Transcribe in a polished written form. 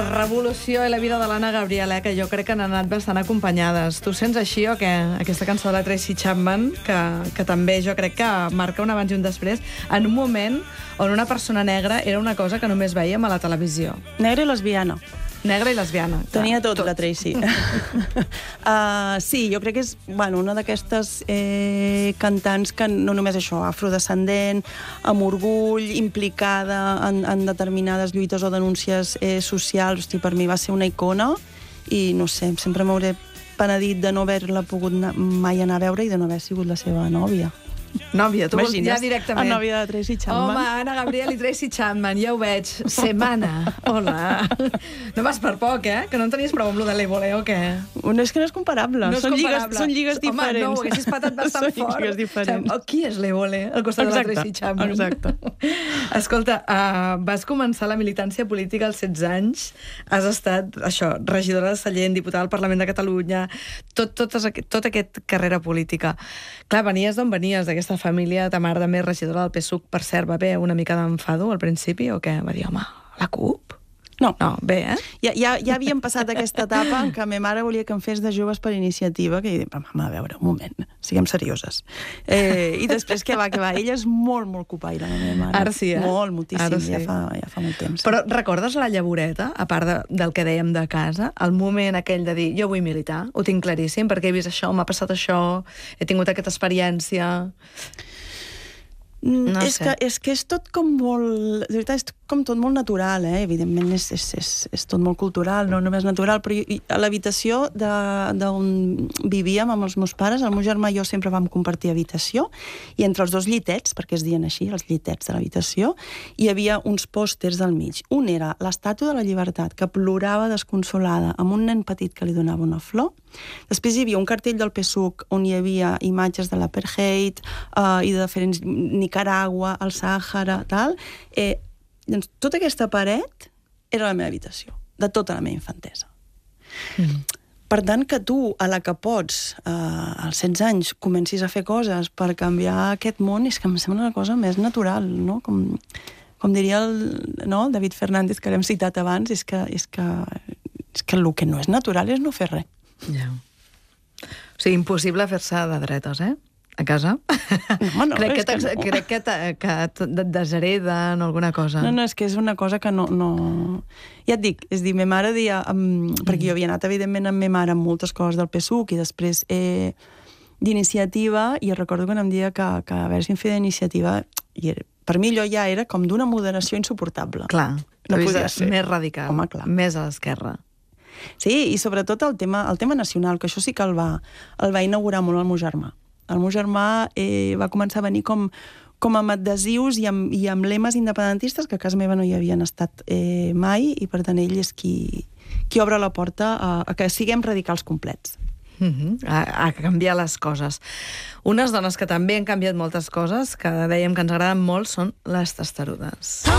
La revolució i la vida de l'Anna Gabriel, que jo crec que han anat bastant acompanyades. Tu sents així o què? Aquesta cançó de la Tracy Chapman, que també jo crec que marca un abans i un després, en un moment on una persona negra era una cosa que només veiem a la televisió. Negra i lesbiana. Negra i lesbiana. Tenia tot, la Tracy. Sí, jo crec que és una d'aquestes cantants que no només això, afrodescendent, amb orgull, implicada en determinades lluites o denúncies socials. Hosti, per mi va ser una icona i, no sé, sempre m'hauré penedit de no haver-la pogut mai anar a veure i de no haver sigut la seva nòvia. Nòvia, tu vols ja directament. La nòvia de Tracy Chapman. Home, Anna Gabriel i Tracy Chapman, ja ho veig. Semana, hola. No vas per poc, Que no en tenies prou amb lo de l'Evole, o què? No, és que no és comparable. No és comparable. Són lligues diferents. Home, no, ho haguessis patat bastant fort. Són lligues diferents. Qui és l'Evole al costat de la Tracy Chapman? Exacte. Escolta, vas començar la militància política als 16 anys. Has estat, això, regidora de Sallent, diputada al Parlament de Catalunya, tota aquesta carrera política. Clar, venies d'on venies, d'aquesta família, ta mare també regidora del PSUC, per cert, va haver una mica d'enfado al principi, o què? Va dir, home, la CUP? No. No, bé, Ja havíem passat aquesta etapa en què ma mare volia que em fes de Joves per Iniciativa, que jo dic, mama, a veure, un moment, siguem serioses. I després que va, ella és molt, molt copaire, la meva mare. Ara sí, Molt, moltíssim, ja fa molt temps. Però recordes la llavoreta, a part del que dèiem de casa, el moment aquell de dir, jo vull militar, ho tinc claríssim, perquè he vist això, m'ha passat això, he tingut aquesta experiència... És que és tot com molt... De veritat, és com tot molt natural, Evidentment és tot molt cultural, no només natural, però a l'habitació d'on vivíem amb els meus pares, el meu germà i jo sempre vam compartir habitació, i entre els dos llitets, perquè es diuen així, els llitets de l'habitació, hi havia uns pòsters al mig. Un era l'Estàtua de la Llibertat, que plorava desconsolada, amb un nen petit que li donava una flor. Després hi havia un cartell del PSUC on hi havia imatges de l'apartheid i de diferents... Nicaragua, el Sàhara, tal... Doncs tota aquesta paret era la meva habitació, de tota la meva infantesa. Per tant, que tu, a la que pots, als 16 anys, comencis a fer coses per canviar aquest món, és que em sembla una cosa més natural, no? Com diria el David Fernández, que l'hem citat abans, és que el que no és natural és no fer res. Ja. O sigui, impossible fer-se de dretes, a casa? No, crec que et deshereden o alguna cosa. No, és que és una cosa que no... Ja et dic, és dir, ma mare dia... Perquè jo havia anat, evidentment, amb ma mare en moltes coses del PSUC i després d'iniciativa, i recordo que em deia que haver-se fet d'iniciativa, per mi allò ja era com d'una moderació insuportable. Clar, no podia ser. Més radical, home, clar. Més a l'esquerra. Sí, i sobretot el tema nacional, que això sí que el va inaugurar molt el meu germà. El meu germà va començar a venir com amb adhesius i amb lemes independentistes que a casa meva no hi havien estat mai, i per tant ell és qui obre la porta a que siguem radicals complets. A canviar les coses. Unes dones que també han canviat moltes coses, que dèiem que ens agraden molt, són les testarudes.